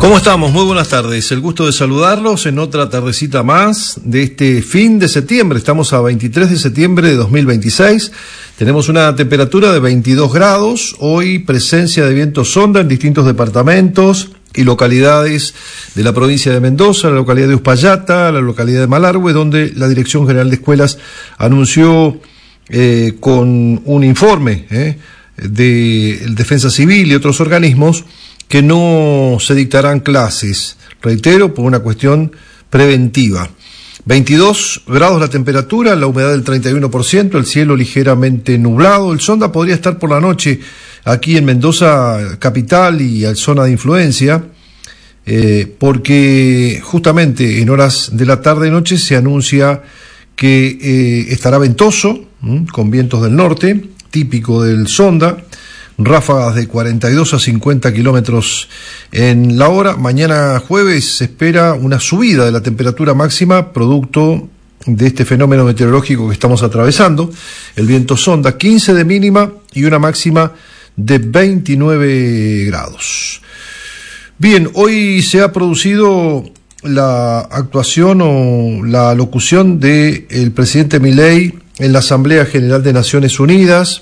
¿Cómo estamos? Muy buenas tardes. El gusto de saludarlos en otra tardecita más de este fin de septiembre. Estamos a 23 de septiembre de 2026. Tenemos una temperatura de 22 grados. Hoy presencia de viento sonda en distintos departamentos y localidades de la provincia de Mendoza, la localidad de Uspallata, la localidad de Malargüe, donde la Dirección General de Escuelas anunció con un informe de Defensa Civil y otros organismos que no se dictarán clases, reitero, por una cuestión preventiva. 22 grados la temperatura, la humedad del 31%, el cielo ligeramente nublado. El sonda podría estar por la noche aquí en Mendoza capital y a zona de influencia, porque justamente en horas de la tarde y noche se anuncia que estará ventoso, con vientos del norte, típico del sonda, ráfagas de 42 a 50 kilómetros en la hora. Mañana jueves se espera una subida de la temperatura máxima, producto de este fenómeno meteorológico que estamos atravesando. El viento sonda, 15 de mínima y una máxima de 29 grados. Bien, hoy se ha producido la actuación o la locución del presidente Milei en la Asamblea General de Naciones Unidas.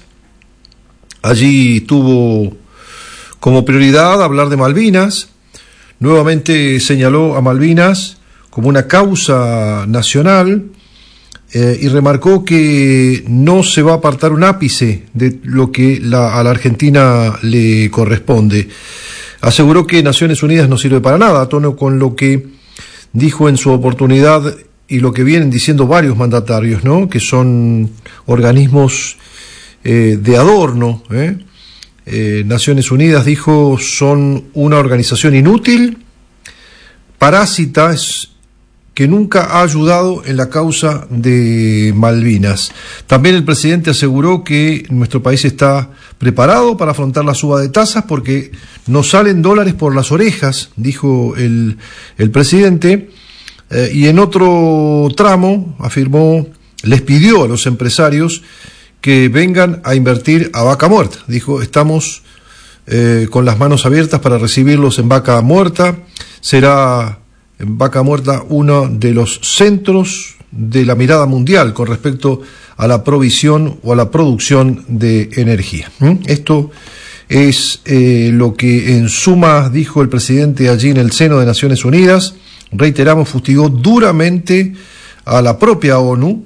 Allí tuvo como prioridad hablar de Malvinas. Nuevamente señaló a Malvinas como una causa nacional y remarcó que no se va a apartar un ápice de lo que a la Argentina le corresponde. Aseguró que Naciones Unidas no sirve para nada, a tono con lo que dijo en su oportunidad y lo que vienen diciendo varios mandatarios, ¿no? Que son organismos de adorno. Naciones Unidas, dijo, son una organización inútil, parásita, que nunca ha ayudado en la causa de Malvinas. También el presidente aseguró que nuestro país está preparado para afrontar la suba de tasas porque nos salen dólares por las orejas, dijo el presidente, y en otro tramo afirmó, les pidió a los empresarios que vengan a invertir a vaca muerta. Dijo, estamos con las manos abiertas para recibirlos en vaca muerta. Será en vaca muerta uno de los centros de la mirada mundial con respecto a la provisión o a la producción de energía. Esto es lo que en suma dijo el presidente allí en el seno de Naciones Unidas. Reiteramos, fustigó duramente a la propia ONU,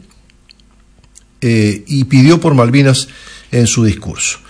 y pidió por Malvinas en su discurso.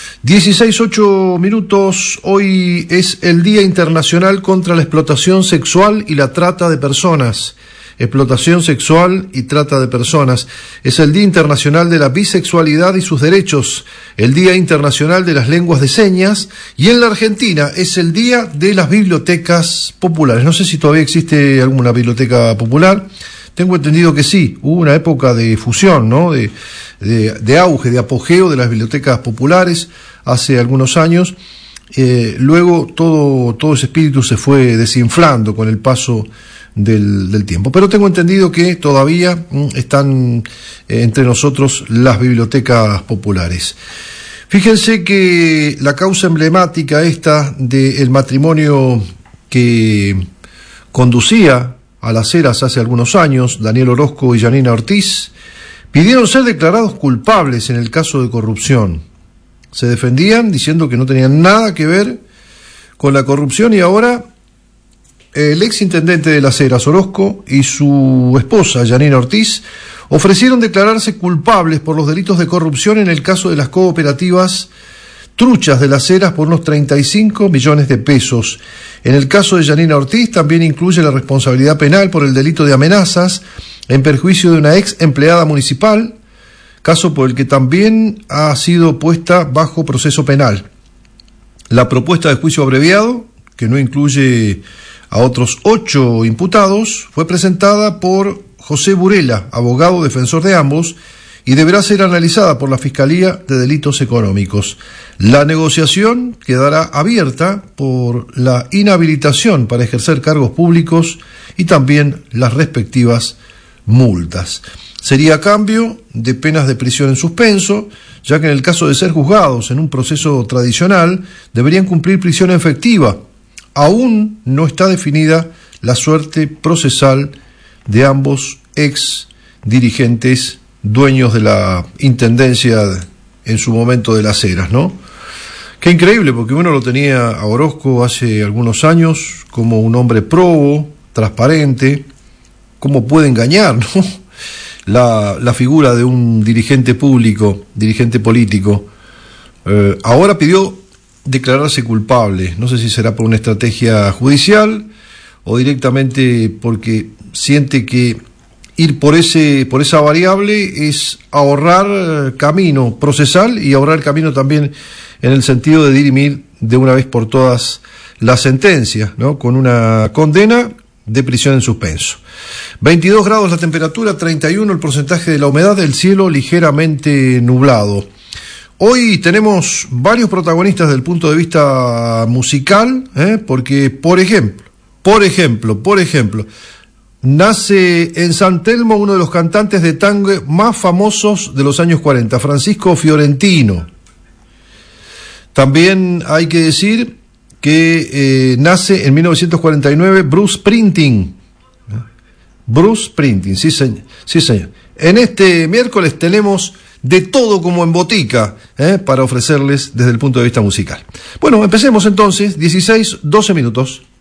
16:08. Hoy es el Día Internacional contra la Explotación Sexual y la Trata de Personas. Explotación sexual y trata de personas. Es el Día Internacional de la Bisexualidad y sus derechos, el Día Internacional de las Lenguas de Señas, y en la Argentina es el Día de las Bibliotecas Populares. No sé si todavía existe alguna biblioteca popular. Tengo entendido que sí, hubo una época de fusión, ¿no? De auge, de apogeo de las bibliotecas populares hace algunos años. Luego todo ese espíritu se fue desinflando con el paso del tiempo. Pero tengo entendido que todavía están entre nosotros las bibliotecas populares. Fíjense que la causa emblemática esta del matrimonio que conducía a las Heras hace algunos años, Daniel Orozco y Yanina Ortiz, pidieron ser declarados culpables en el caso de corrupción. Se defendían diciendo que no tenían nada que ver con la corrupción y ahora el exintendente de las Heras, Orozco, y su esposa, Yanina Ortiz, ofrecieron declararse culpables por los delitos de corrupción en el caso de las cooperativas Truchas de las Heras por unos 35 millones de pesos. En el caso de Yanina Ortiz también incluye la responsabilidad penal por el delito de amenazas en perjuicio de una ex empleada municipal, caso por el que también ha sido puesta bajo proceso penal. La propuesta de juicio abreviado, que no incluye a otros 8 imputados, fue presentada por José Burela, abogado defensor de ambos, y deberá ser analizada por la Fiscalía de Delitos Económicos. La negociación quedará abierta por la inhabilitación para ejercer cargos públicos y también las respectivas multas. Sería a cambio de penas de prisión en suspenso, ya que en el caso de ser juzgados en un proceso tradicional, deberían cumplir prisión efectiva aún no está definida la suerte procesal de ambos ex dirigentes dueños de la intendencia en su momento de Las Heras, ¿no? Qué increíble, porque uno lo tenía a Orozco hace algunos años como un hombre probo, transparente. ¿Cómo puede engañar, no? La figura de un dirigente público, dirigente político. Ahora pidió declararse culpable. No sé si será por una estrategia judicial o directamente porque siente que ir por esa variable es ahorrar camino procesal y ahorrar camino también en el sentido de dirimir de una vez por todas la sentencia, ¿no? Con una condena de prisión en suspenso. 22 grados la temperatura, 31 el porcentaje de la humedad, el cielo ligeramente nublado. Hoy tenemos varios protagonistas desde el punto de vista musical, porque, por ejemplo, nace en San Telmo uno de los cantantes de tango más famosos de los años 40, Francisco Fiorentino. También hay que decir que nace en 1949 Bruce Springsteen. Bruce Springsteen, sí señor. En este miércoles tenemos de todo como en botica, para ofrecerles desde el punto de vista musical. Bueno, empecemos entonces, 16, 12 minutos.